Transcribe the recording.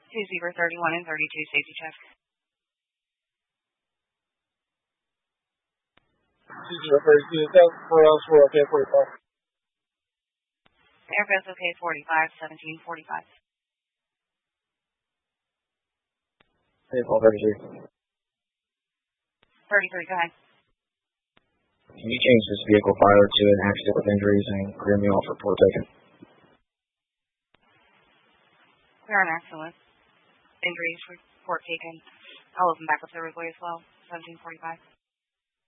Zebra 31 and 32, safety check. Zebra 32, for us, we're okay, 45. Airbus okay, 45, 17, 45. Hey, Paul 33. 33, go ahead. Can you change this vehicle fire to an accident with injuries and clear me off report taken? Clear an accident. Injuries report taken. I'll open back up the roadway as well. 1745.